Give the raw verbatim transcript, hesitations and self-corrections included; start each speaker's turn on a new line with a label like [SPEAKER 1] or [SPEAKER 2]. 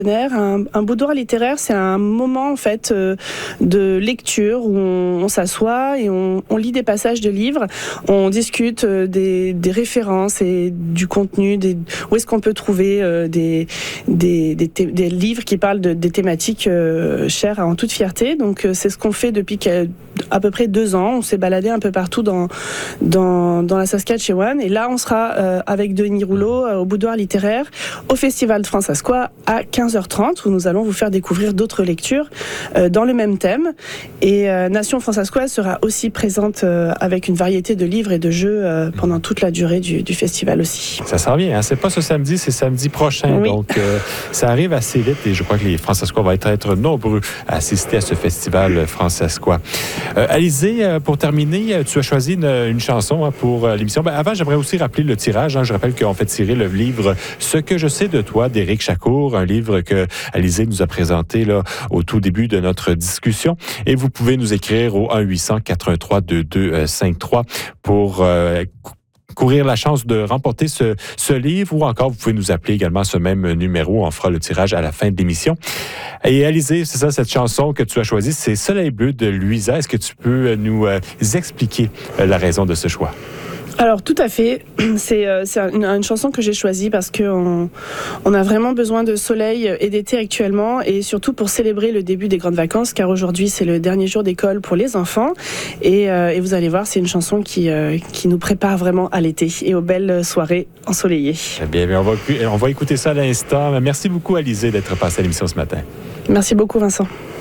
[SPEAKER 1] Un, un boudoir littéraire, c'est un moment en fait euh, de lecture où on, on s'assoit et on, on lit des passages de livres, on discute euh, des, des références et du contenu, des, où est-ce qu'on peut trouver euh, des, des, des, thé, des livres qui parlent de, des thématiques euh, chères à En toute fierté. Donc euh, c'est ce qu'on fait depuis à peu près deux ans. On s'est baladé un peu partout dans, dans, dans la Saskatchewan et là on sera euh, avec Denis Rouleau euh, au boudoir littéraire au Festival de Francescois à quinze heures trente où nous allons vous faire découvrir d'autres lectures euh, dans le même thème. Et euh, Nation Francescoise sera aussi présente euh, avec une variété de livres et de jeux euh, pendant toute la durée du, du festival aussi.
[SPEAKER 2] Ça s'en vient, hein? C'est pas ce samedi, c'est samedi prochain.
[SPEAKER 1] Oui.
[SPEAKER 2] Donc, euh, ça arrive assez vite et je crois que les Francescois vont être, être nombreux à assister à ce festival Francescois. Euh, Alizée, euh, pour terminer, tu as choisi une, une chanson hein, pour euh, l'émission. Ben, avant, j'aimerais aussi rappeler le tirage. Hein. Je rappelle qu'on fait tirer le livre « Ce que je sais de toi » d'Éric Chacour, un livre que Alizée nous a présenté là, au tout début de notre discussion. Et vous pouvez nous écrire au un huit cents quatre un trois deux deux cinq trois pour euh, courir la chance de remporter ce, ce livre ou encore vous pouvez nous appeler également à ce même numéro. On fera le tirage à la fin de l'émission. Et Alizée, c'est ça, cette chanson que tu as choisie, c'est Soleil bleu de Louisa. Est-ce que tu peux nous euh, expliquer euh, la raison de ce choix?
[SPEAKER 1] Alors tout à fait, c'est, euh, c'est une, une chanson que j'ai choisie parce qu'on on a vraiment besoin de soleil et d'été actuellement et surtout pour célébrer le début des grandes vacances car aujourd'hui c'est le dernier jour d'école pour les enfants et, euh, et vous allez voir c'est une chanson qui, euh, qui nous prépare vraiment à l'été et aux belles soirées ensoleillées.
[SPEAKER 2] Eh bien, on va, on va écouter ça à l'instant. Merci beaucoup Alizée d'être passée à l'émission ce matin.
[SPEAKER 1] Merci beaucoup Vincent.